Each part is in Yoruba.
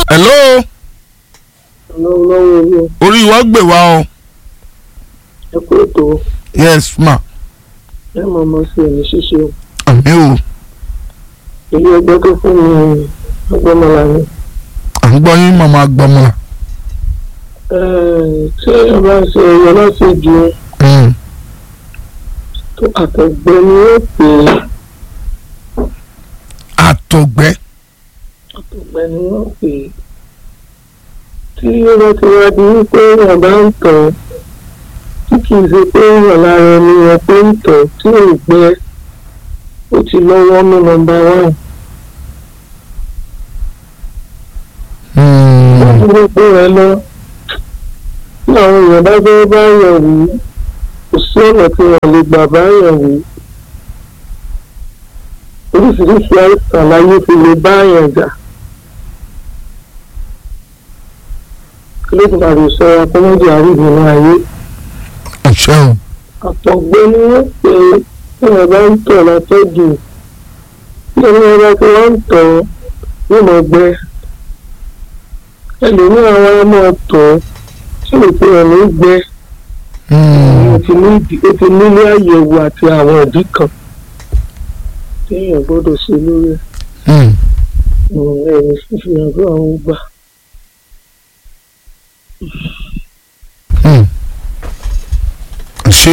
hello. orí wa gbè wá o. ẹ kú ètò. yes ma. ẹ mọ̀ ọmọ sí ẹni ṣíṣe o. àmì o. ilé ẹgbẹ́ tó fún mi ọgbọ́mọlá ni. à ń gbọ́ yín màmá gbọ́mọlá. ṣé ẹ bá ń ṣe ẹyọ láti ju tó àtọ̀gbẹ́ ni ó pè é. àtọ̀gbẹ́. àtọ̀gbẹ́ ni wọ́n pè é. tí ó bá ti wá di wípé èèyàn bá ń tọ̀ tí kì í ṣe pé èèyàn lára ẹni yẹn pé ń tọ̀ tí ò gbẹ ó ti lọ́wọ́ ní nọ́mbà 1. ó dúró pé ẹ lọ tí àwọn èèyàn bá fẹ́ bá yàn wí kò sí ọ̀nà tí wọ́n lè gbà bá yàn wí. oríṣiríṣi àìsàn láyé fi lè bá yàn jà. ló ti bàbá sọ akọ́mọ́dé àríwí ní ayé. ọ̀ṣẹ́ o. àtọ̀gbẹ́ ni wọ́n pè é tí wọ́n bá ń tọ̀ látọ́jú tí wọ́n bá ti wá ń tọ̀ yóò mọ̀ gbẹ. ẹlòmíràn wa máa tọ̀ tí ò pé ẹ̀ ló gbẹ. ó ti nílé àyẹ̀wò àti àwọn ìdí kan téèyàn gbọ́dọ̀ ṣe lórí ẹ̀. ẹ̀rọ fífi àgọ́ àwọn gbà. ṣé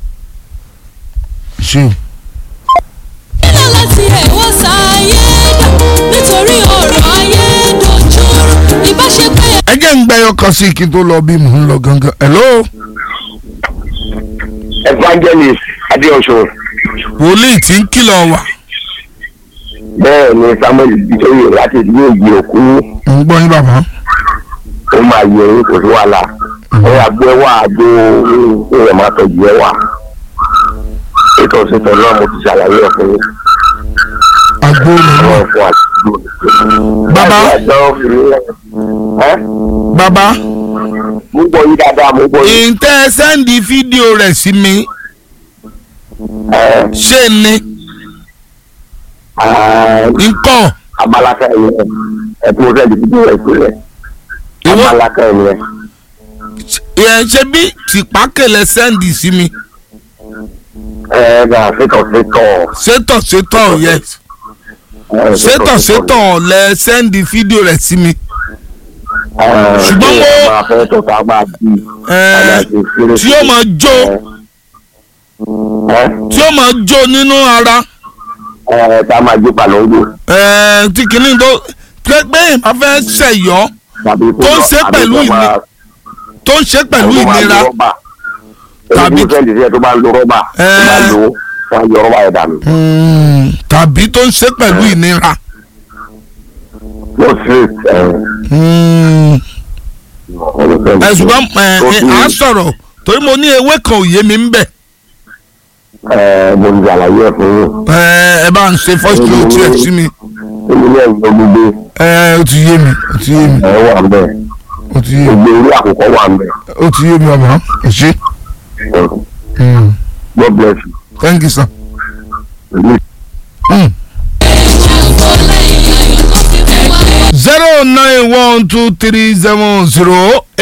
ṣé. nílò láti ẹ̀wọ́ sáyé dà nítorí ọ̀rọ̀ ayé dojú ìbáṣepẹ́. ẹ jẹ́ ń gbẹ́yọ̀ kan sí kí n tó lọ bí mò ń lọ gangan. hello. evangelist adéọ̀sùn. wòlíì tí ń kìlọ̀ wà. bẹ́ẹ̀ ni samuel bíjọ́yè láti ìdílé ìgbì òkú. ń gbọ́ yín bàbá. ó máa yẹ orí kò sí wàhálà. ẹ àgbẹ̀ wà àgbo ìrẹ̀ máa tọ́jú ẹ wà. ètò ìṣètò náà mo ti ṣàlàyé ẹ̀ fún yín. àgbo àwọn rẹ̀ ẹ̀fọ́ àti bàbá. bàbá. mo gbọ́ yín dáadáa mo gbọ́ yín. ìǹtẹ́ sẹ́ndì fídíò rẹ̀ sí mi. ṣé ni. nǹkan. abalaka yẹn ẹ̀kún mo sẹ́ndì fídíò rẹ̀ sílẹ̀. abalaka yẹn. ẹ ṣe bí tìpákẹ́lẹ̀ sẹ́ndì sí mi. Gba sétọ̀ yes. sétọ̀ lẹ sẹ́ndì fídíò rẹ̀ sí mi. ṣùgbọ́n tí ó máa jó nínú ara. tá a máa jó palongo. tí kìíní tó pé ìmọ̀ fẹ́ ṣẹ̀yọ́ tó ń ṣe pẹ̀lú ìnira. tàbí tó bá ń lo rọ́bà tó bá ń lo wọ́n yọ rọ́bà yẹn dànù. tàbí tó ń ṣe pẹ̀lú ìnira. ṣùgbọ́n a sọ̀rọ̀ torí mo ní ewé kan ò yé mi ń bẹ̀. mo ń ṣàlàyé ẹ̀ fún yín. ẹ bá ń ṣe first aid tiẹ̀ sí mi. ó ní ẹ̀yìn olùgbé. ó ti yé mi. ẹ wà ń bẹ̀. ó ti yé mi. ògbé orí àkókò wà ń bẹ̀. ó ti yé mi ọmọ ẹ ṣé. God bless you. Thank you, sir. Mm. 0912370